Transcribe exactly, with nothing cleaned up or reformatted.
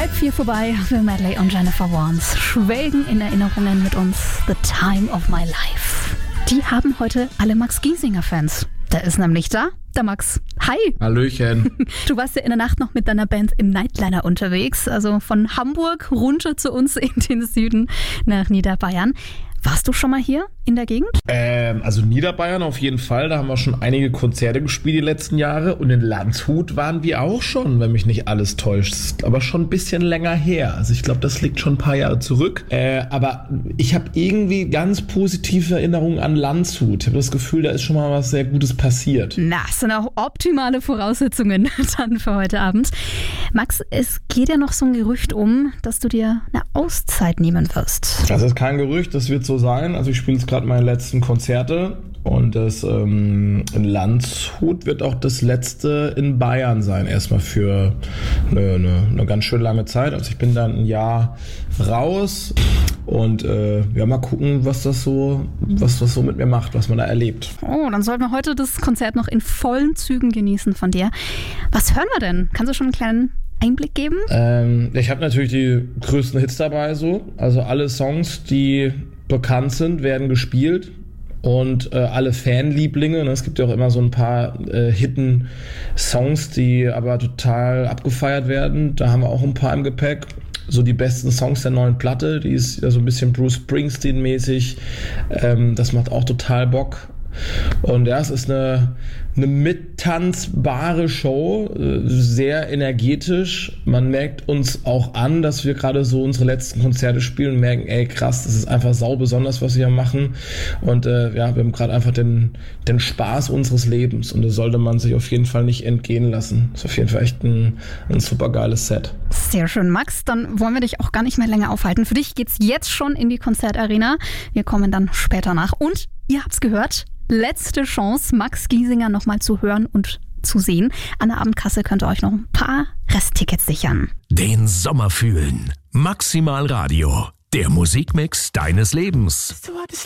Halb vier vorbei, Phil Medley und Jennifer Warnes schwelgen in Erinnerungen mit uns The Time of My Life. Die haben heute alle Max Giesinger-Fans. Der ist nämlich da, der Max. Hi! Hallöchen! Du warst ja in der Nacht noch mit deiner Band im Nightliner unterwegs, also von Hamburg runter zu uns in den Süden nach Niederbayern. Warst du schon mal hier in der Gegend? Ähm, also Niederbayern auf jeden Fall, da haben wir schon einige Konzerte gespielt die letzten Jahre und in Landshut waren wir auch schon, wenn mich nicht alles täuscht. Das ist aber schon ein bisschen länger her, also ich glaube, das liegt schon ein paar Jahre zurück. Äh, aber ich habe irgendwie ganz positive Erinnerungen an Landshut. Ich habe das Gefühl, da ist schon mal was sehr Gutes passiert. Na, das sind auch optimale Voraussetzungen dann für heute Abend. Max, es geht ja noch so ein Gerücht um, dass du dir eine Auszeit nehmen wirst. Das ist kein Gerücht, das wird so sein. Also ich spiele jetzt gerade meine letzten Konzerte und das ähm, in Landshut wird auch das letzte in Bayern sein, erstmal für eine, eine, eine ganz schön lange Zeit. Also ich bin dann ein Jahr raus und äh, ja, mal gucken, was das so, was das so mit mir macht, was man da erlebt. Oh, dann sollten wir heute das Konzert noch in vollen Zügen genießen von dir. Was hören wir denn? Kannst du schon einen kleinen Einblick geben? Ähm, ich habe natürlich die größten Hits dabei, so. Also alle Songs, die bekannt sind, werden gespielt und äh, alle Fanlieblinge. Ne? Es gibt ja auch immer so ein paar äh, Hidden Songs, die aber total abgefeiert werden. Da haben wir auch ein paar im Gepäck. So die besten Songs der neuen Platte, die ist ja so ein bisschen Bruce Springsteen-mäßig. Ähm, das macht auch total Bock. Und ja, es ist eine, eine mittanzbare Show, sehr energetisch. Man merkt uns auch an, dass wir gerade so unsere letzten Konzerte spielen und merken, ey krass, das ist einfach sau besonders, was wir hier machen. Und äh, ja, wir haben gerade einfach den, den Spaß unseres Lebens und das sollte man sich auf jeden Fall nicht entgehen lassen. Das ist auf jeden Fall echt ein, ein super geiles Set. Sehr schön, Max. Dann wollen wir dich auch gar nicht mehr länger aufhalten. Für dich geht's jetzt schon in die Konzertarena. Wir kommen dann später nach. Und ihr habt's gehört, letzte Chance, Max Giesinger nochmal zu hören und zu sehen. An der Abendkasse könnt ihr euch noch ein paar Resttickets sichern. Den Sommer fühlen. Maximal Radio. Der Musikmix deines Lebens.